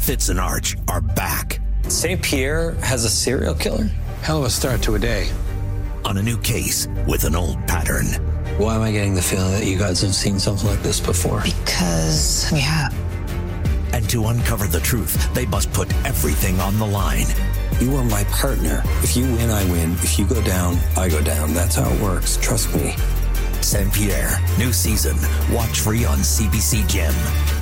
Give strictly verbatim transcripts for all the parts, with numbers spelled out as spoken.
Fitz and Arch are back. Saint Pierre has a serial killer? Hell of a start to a day. On a new case with an old pattern. Why am I getting the feeling that you guys have seen something like this before? Because we have. And to uncover the truth, they must put everything on the line. You are my partner. If you win, I win. If you go down, I go down. That's how it works. Trust me. Saint Pierre, new season. Watch free on C B C Gem.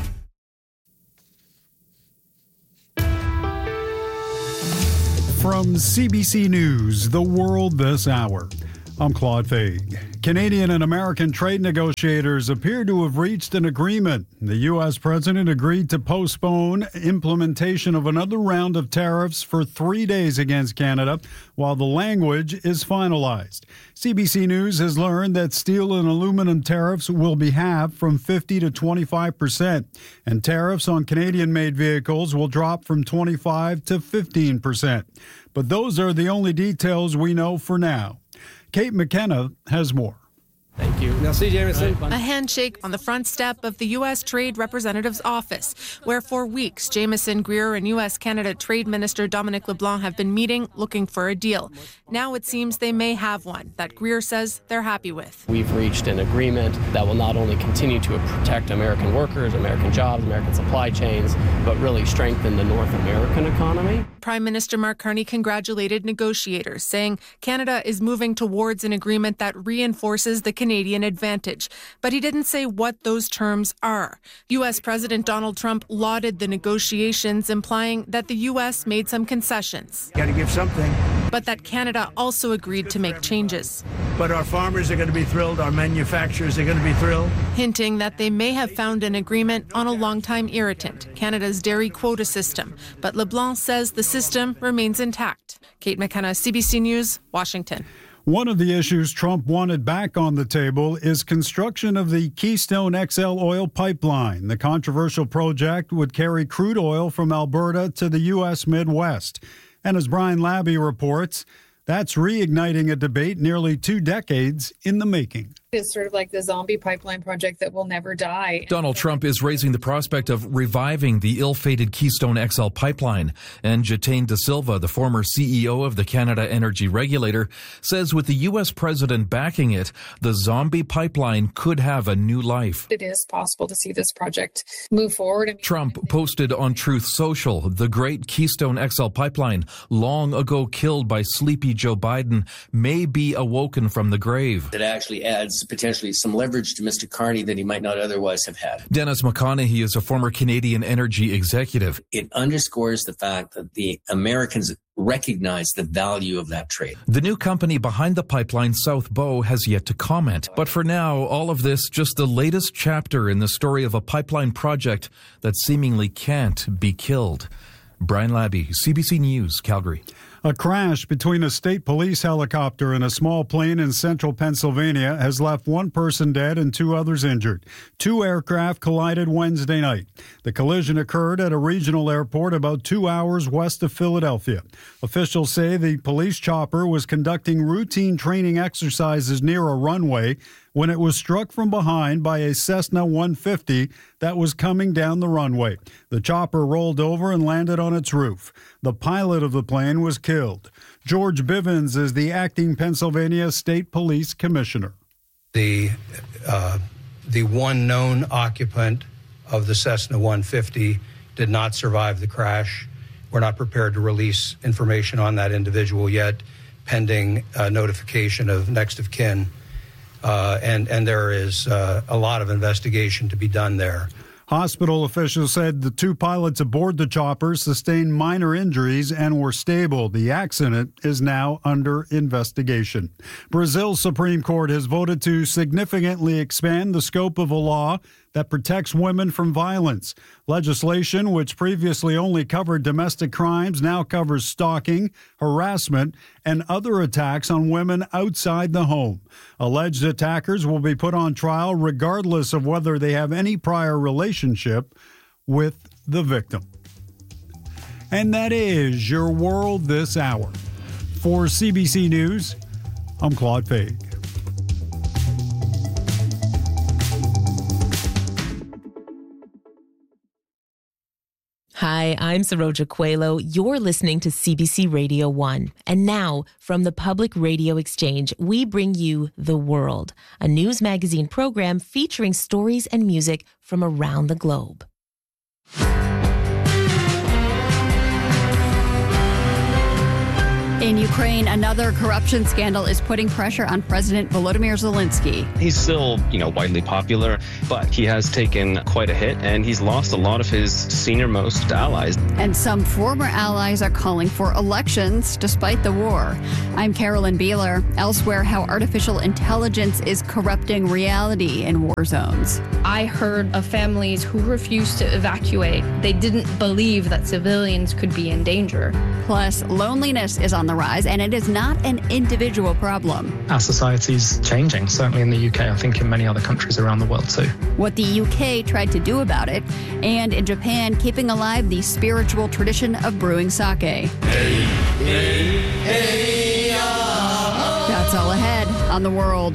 From C B C News, The World This Hour, I'm Claude Faig. Canadian and American trade negotiators appear to have reached an agreement. The U S president agreed to postpone implementation of another round of tariffs for three days against Canada while the language is finalized. C B C News has learned that steel and aluminum tariffs will be halved from fifty to twenty-five percent, and tariffs on Canadian-made vehicles will drop from twenty-five to fifteen percent. But those are the only details we know for now. Kate McKenna has more. Thank you. Merci, Jameson. A handshake on the front step of the U S Trade Representative's office, where for weeks Jameson, Greer, and U S Canada Trade Minister Dominic LeBlanc have been meeting, looking for a deal. Now it seems they may have one that Greer says they're happy with. We've reached an agreement that will not only continue to protect American workers, American jobs, American supply chains, but really strengthen the North American economy. Prime Minister Mark Carney congratulated negotiators, saying Canada is moving towards an agreement that reinforces the Canadian advantage. But he didn't say what those terms are. U S President Donald Trump lauded the negotiations, implying that the U S made some concessions. Got to give something. But that Canada also agreed to make changes. But our farmers are going to be thrilled. Our manufacturers are going to be thrilled. Hinting that they may have found an agreement on a longtime irritant, Canada's dairy quota system. But LeBlanc says the system remains intact. Kate McKenna, C B C News, Washington. One of the issues Trump wanted back on the table is construction of the Keystone X L oil pipeline. The controversial project would carry crude oil from Alberta to the U S Midwest. And as Brian Labby reports, that's reigniting a debate nearly two decades in the making. It's sort of like the zombie pipeline project that will never die. Donald Trump is raising the prospect of reviving the ill-fated Keystone X L pipeline. And Jatane De Silva, the former C E O of the Canada Energy Regulator, says with the U S president backing it, the zombie pipeline could have a new life. It is possible to see this project move forward. Trump posted on Truth Social, the great Keystone X L pipeline, long ago killed by sleepy Joe Biden, may be awoken from the grave. It actually adds potentially some leverage to Mister Carney that he might not otherwise have had. Dennis McConaughey is a former Canadian energy executive. It underscores the fact that the Americans recognize the value of that trade. The new company behind the pipeline, South Bow, has yet to comment. But for now, all of this just the latest chapter in the story of a pipeline project that seemingly can't be killed. Brian Labby, C B C News, Calgary. A crash between a state police helicopter and a small plane in central Pennsylvania has left one person dead and two others injured. Two aircraft collided Wednesday night. The collision occurred at a regional airport about two hours west of Philadelphia. Officials say the police chopper was conducting routine training exercises near a runway when it was struck from behind by a Cessna one fifty that was coming down the runway. The chopper rolled over and landed on its roof. The pilot of the plane was killed. George Bivens is the acting Pennsylvania State Police Commissioner. The, uh, the one known occupant of the Cessna one fifty did not survive the crash. We're not prepared to release information on that individual yet, pending uh, notification of next of kin. Uh, and, and there is uh, a lot of investigation to be done there. Hospital officials said the two pilots aboard the chopper sustained minor injuries and were stable. The accident is now under investigation. Brazil's Supreme Court has voted to significantly expand the scope of a law that protects women from violence. Legislation, which previously only covered domestic crimes, now covers stalking, harassment, and other attacks on women outside the home. Alleged attackers will be put on trial regardless of whether they have any prior relationship with the victim. And that is your world this hour. For C B C News, I'm Claude Faig. Hi, I'm Saroja Coelho. You're listening to C B C Radio one. And now, from the Public Radio Exchange, we bring you The World, a news magazine program featuring stories and music from around the globe. In Ukraine, another corruption scandal is putting pressure on President Volodymyr Zelensky. He's still, you know, widely popular, but he has taken quite a hit, and he's lost a lot of his senior-most allies. And some former allies are calling for elections despite the war. I'm Carolyn Beeler. Elsewhere, how artificial intelligence is corrupting reality in war zones. I heard of families who refused to evacuate. They didn't believe that civilians could be in danger. Plus, loneliness is on the rise, and it is not an individual problem. Our society's changing, certainly in the U K, I think in many other countries around the world too. What the U K tried to do about it, and in Japan, keeping alive the spiritual tradition of brewing sake. Hey, hey, hey, That's all ahead on The World.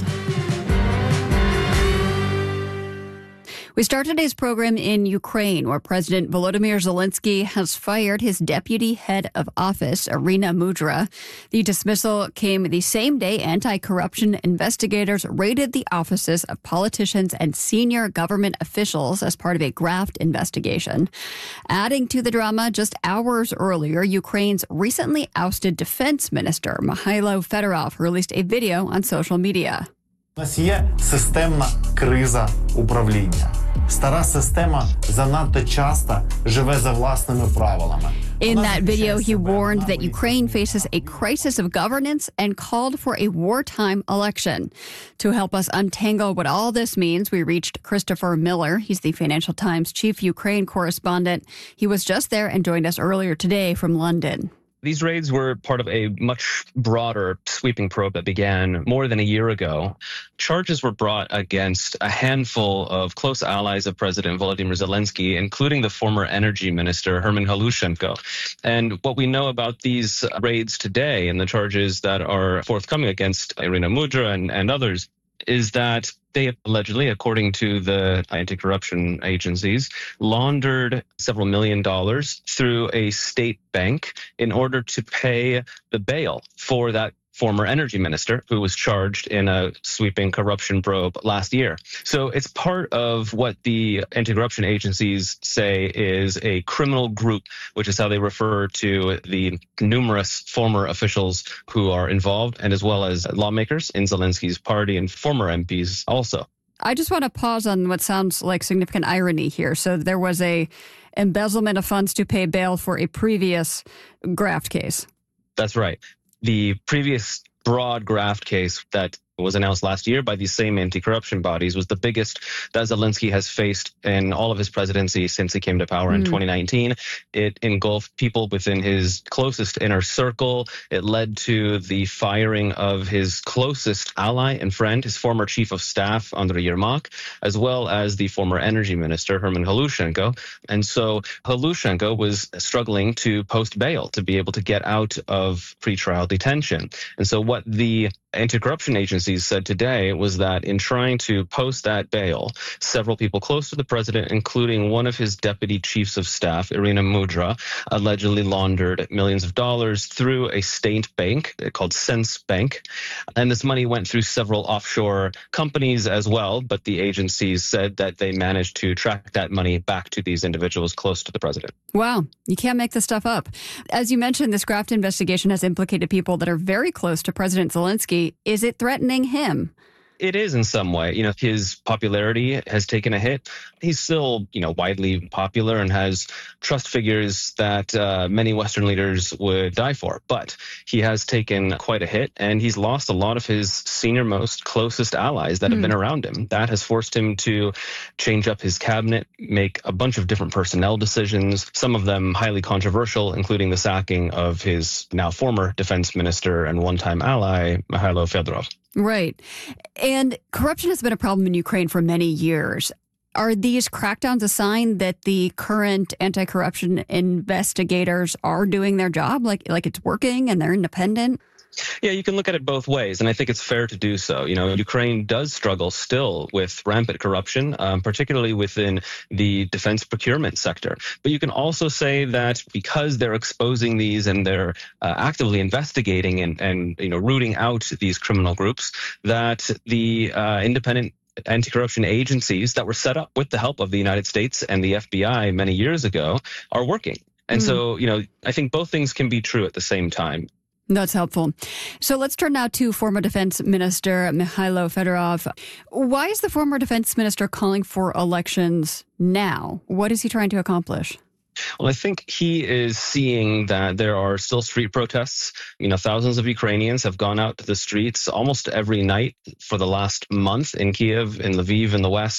We start today's program in Ukraine, where President Volodymyr Zelensky has fired his deputy head of office, Irina Mudra. The dismissal came the same day anti-corruption investigators raided the offices of politicians and senior government officials as part of a graft investigation. Adding to the drama, just hours earlier, Ukraine's recently ousted defense minister, Mikhailo Fedorov, released a video on social media. У нас є системна криза управління. Стара система занадто часто живе за власними правилами. In that video, he warned that Ukraine faces a crisis of governance and called for a wartime election. To help us untangle what all this means, we reached Christopher Miller. He's the Financial Times chief Ukraine correspondent. He was just there and joined us earlier today from London. These raids were part of a much broader sweeping probe that began more than a year ago. Charges were brought against a handful of close allies of President Volodymyr Zelensky, including the former energy minister, Herman Halushenko. And what we know about these raids today and the charges that are forthcoming against Irina Mudra and, and others is that they allegedly, according to the anti-corruption agencies, laundered several million dollars through a state bank in order to pay the bail for that former energy minister who was charged in a sweeping corruption probe last year. So it's part of what the anti-corruption agencies say is a criminal group, which is how they refer to the numerous former officials who are involved, and as well as lawmakers in Zelensky's party and former M Ps also. I just want to pause on what sounds like significant irony here. So there was a embezzlement of funds to pay bail for a previous graft case. That's right. The previous broad graft case that was announced last year by these same anti-corruption bodies was the biggest that Zelensky has faced in all of his presidency since he came to power mm. in twenty nineteen. It engulfed people within his closest inner circle. It led to the firing of his closest ally and friend, his former chief of staff, Andriy Yermak, as well as the former energy minister, Herman Halushenko. And so Halushenko was struggling to post bail to be able to get out of pretrial detention. And so what the anti-corruption agencies said today was that in trying to post that bail, several people close to the president, including one of his deputy chiefs of staff, Irina Mudra, allegedly laundered millions of dollars through a state bank called Sense Bank. And this money went through several offshore companies as well, but the agencies said that they managed to track that money back to these individuals close to the president. Wow, you can't make this stuff up. As you mentioned, this graft investigation has implicated people that are very close to President Zelensky. Is it threatening him? It is in some way. You know, his popularity has taken a hit. He's still, you know, widely popular and has trust figures that uh, many Western leaders would die for. But he has taken quite a hit, and he's lost a lot of his senior-most, closest allies that mm. have been around him. That has forced him to change up his cabinet, make a bunch of different personnel decisions, some of them highly controversial, including the sacking of his now former defense minister and one-time ally, Mikhailo Fedorov. Right. And corruption has been a problem in Ukraine for many years. Are these crackdowns a sign that the current anti-corruption investigators are doing their job, like like it's working and they're independent? Yeah, you can look at it both ways, and I think it's fair to do so. You know, Ukraine does struggle still with rampant corruption, um, particularly within the defense procurement sector. But you can also say that because they're exposing these and they're uh, actively investigating and, and, you know, rooting out these criminal groups, that the uh, independent anti-corruption agencies that were set up with the help of the United States and the F B I many years ago are working. And mm. so, you know, I think both things can be true at the same time. That's helpful. So let's turn now to former Defense Minister Mikhailo Fedorov. Why is the former Defense Minister calling for elections now? What is he trying to accomplish? Well, I think he is seeing that there are still street protests. You know, thousands of Ukrainians have gone out to the streets almost every night for the last month in Kiev, in Lviv, in the west.